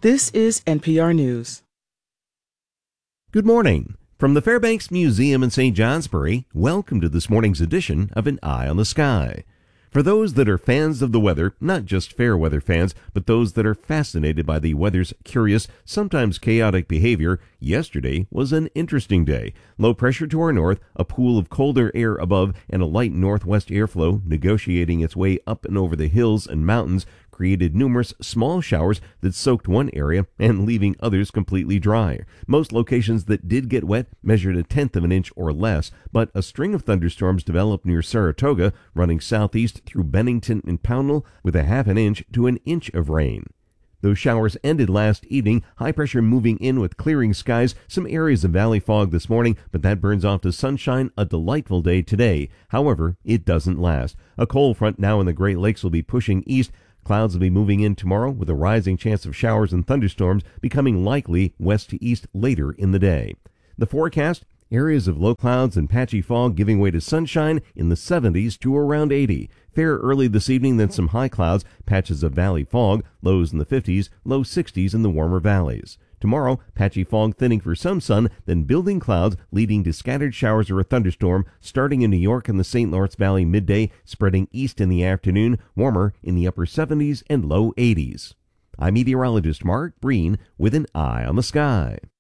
This is NPR News. Good morning. From the Fairbanks Museum in St. Johnsbury, welcome to this morning's edition of An Eye on the Sky. For those that are fans of the weather, not just fair weather fans, but those that are fascinated by the weather's curious, sometimes chaotic behavior, yesterday was an interesting day. Low pressure to our north, a pool of colder air above, and a light northwest airflow negotiating its way up and over the hills and mountains created numerous small showers that soaked one area and leaving others completely dry. Most locations that did get wet measured 1/10 of an inch or less, but a string of thunderstorms developed near Saratoga, running southeast through Bennington and Pownell with 1/2 inch to 1 inch of rain. Those showers ended last evening, high pressure moving in with clearing skies, some areas of valley fog this morning, but that burns off to sunshine, a delightful day today. However, it doesn't last. A cold front now in the Great Lakes will be pushing east. Clouds will be moving in tomorrow with a rising chance of showers and thunderstorms becoming likely west to east later in the day. The forecast, areas of low clouds and patchy fog giving way to sunshine in the 70s to around 80. Fair early this evening, then some high clouds, patches of valley fog, lows in the 50s, low 60s in the warmer valleys. Tomorrow, patchy fog thinning for some sun, then building clouds leading to scattered showers or a thunderstorm, starting in New York and the St. Lawrence Valley midday, spreading east in the afternoon, warmer in the upper 70s and low 80s. I'm meteorologist Mark Breen with An Eye on the Sky.